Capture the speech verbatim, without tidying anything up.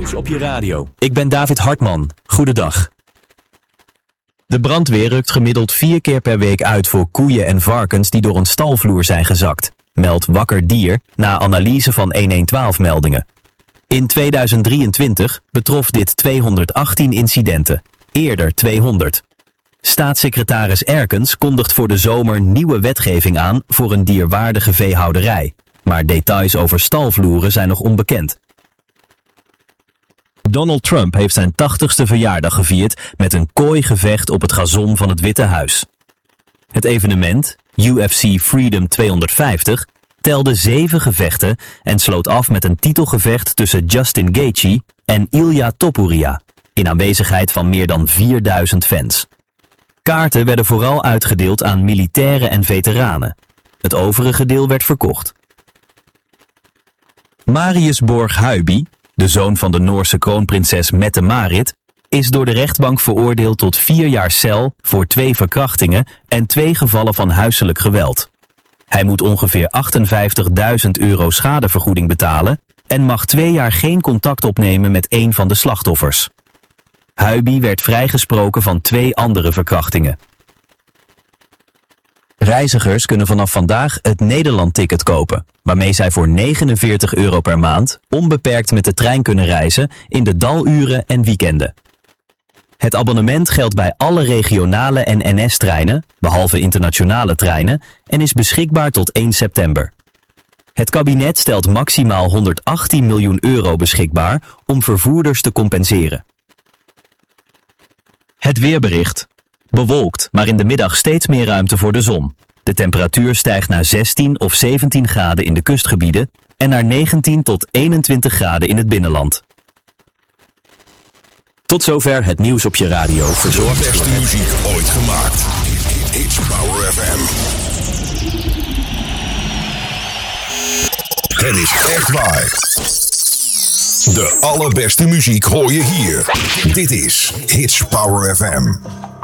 nieuws op je radio. Ik ben David Hartman. Goedendag. De brandweer rukt gemiddeld vier keer per week uit voor koeien en varkens die door een stalvloer zijn gezakt, meldt Wakker Dier na analyse van honderdtwaalf meldingen. In tweeduizend drieëntwintig betrof dit tweehonderdachttien incidenten, eerder tweehonderd. Staatssecretaris Erkens kondigt voor de zomer nieuwe wetgeving aan voor een dierwaardige veehouderij, maar details over stalvloeren zijn nog onbekend. Donald Trump heeft zijn tachtigste verjaardag gevierd met een kooigevecht op het gazon van het Witte Huis. Het evenement, U F C Freedom tweehonderdvijftig, telde zeven gevechten en sloot af met een titelgevecht tussen Justin Gaethje en Ilya Topuria, in aanwezigheid van meer dan vierduizend fans. Kaarten werden vooral uitgedeeld aan militairen en veteranen. Het overige deel werd verkocht. Marius Borg-Huijby, de zoon van de Noorse kroonprinses Mette-Marit, is door de rechtbank veroordeeld tot vier jaar cel voor twee verkrachtingen en twee gevallen van huiselijk geweld. Hij moet ongeveer achtenvijftigduizend euro schadevergoeding betalen en mag twee jaar geen contact opnemen met een van de slachtoffers. Huijby werd vrijgesproken van twee andere verkrachtingen. Reizigers kunnen vanaf vandaag het Nederland-ticket kopen, waarmee zij voor negenenveertig euro per maand onbeperkt met de trein kunnen reizen in de daluren en weekenden. Het abonnement geldt bij alle regionale en N S-treinen, behalve internationale treinen, en is beschikbaar tot één september. Het kabinet stelt maximaal honderdachttien miljoen euro beschikbaar om vervoerders te compenseren. Het weerbericht. Bewolkt, maar in de middag steeds meer ruimte voor de zon. De temperatuur stijgt naar zestien of zeventien graden in de kustgebieden en naar negentien tot eenentwintig graden in het binnenland. Tot zover het nieuws op je radio. Verzorgd de beste muziek ooit gemaakt. It's Power F M. Het is echt waar. De allerbeste muziek hoor je hier. Dit is Hits Power F M.